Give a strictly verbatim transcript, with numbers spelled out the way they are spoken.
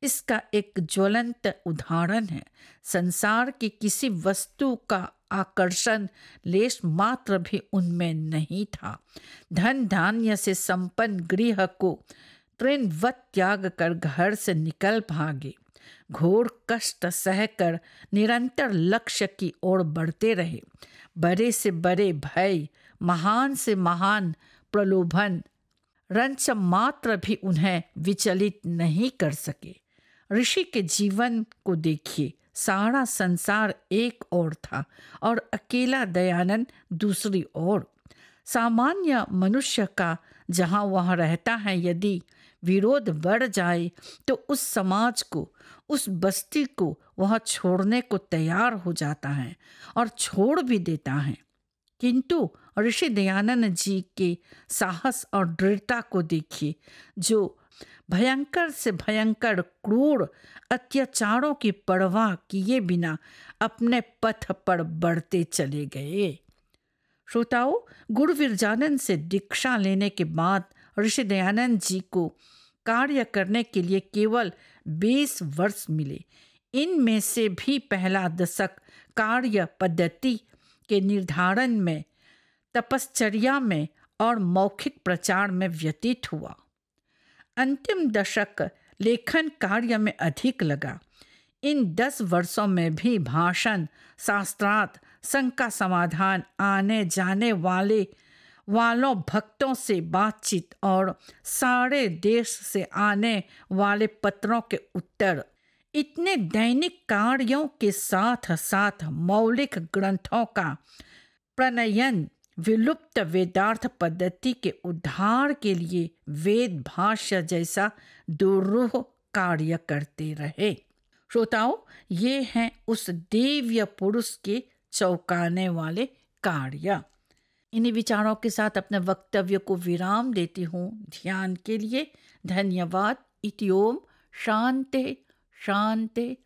इसका एक ज्वलंत उदाहरण है। संसार की किसी वस्तु का आकर्षण लेश मात्र भी उनमें नहीं था। धन धान्य से संपन्न गृह को तृणवत त्याग कर घर से निकल भागे, घोर कष्ट सहकर निरंतर लक्ष्य की ओर बढ़ते रहे। बड़े से बड़े भय, महान से महान प्रलोभन रंच मात्र भी उन्हें विचलित नहीं कर सके। ऋषि के जीवन को देखिए, सारा संसार एक ओर था और अकेला दयानंद दूसरी ओर। सामान्य मनुष्य का जहाँ वहाँ रहता है, यदि विरोध बढ़ जाए तो उस समाज को, उस बस्ती को वह छोड़ने को तैयार हो जाता है और छोड़ भी देता है। किंतु ऋषि दयानंद जी के साहस और दृढ़ता को देखिए, जो भयंकर से भयंकर क्रूर अत्याचारों की परवाह किए बिना अपने पथ पर बढ़ते चले गए। श्रोताओं, गुरु विरजानंद से दीक्षा लेने के बाद ऋषि दयानंद जी को कार्य करने के लिए केवल बीस वर्ष मिले। इनमें से भी पहला दशक कार्य पद्धति के निर्धारण में, तपश्चर्या में और मौखिक प्रचार में व्यतीत हुआ। अंतिम दशक लेखन कार्य में अधिक लगा। इन दस वर्षों में भी भाषण, शास्त्रार्थ, शंका समाधान, आने जाने वाले वालों भक्तों से बातचीत और सारे देश से आने वाले पत्रों के उत्तर, इतने दैनिक कार्यों के साथ साथ मौलिक ग्रंथों का प्रणयन, विलुप्त वेदार्थ पद्धति के उद्धार के लिए वेद भाष्य जैसा दुरूह कार्य करते रहे। श्रोताओं, ये हैं उस दिव्य पुरुष के चौंकाने वाले कार्य। इन्हीं विचारों के साथ अपने वक्तव्य को विराम देती हूँ। ध्यान के लिए धन्यवाद। इति ओम शांति शांति